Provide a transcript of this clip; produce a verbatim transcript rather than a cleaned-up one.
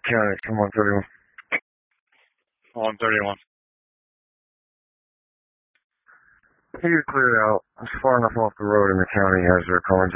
County, come on, thirty-one. one thirty-one. He cleared out. It's far enough off the road in the county as they're calling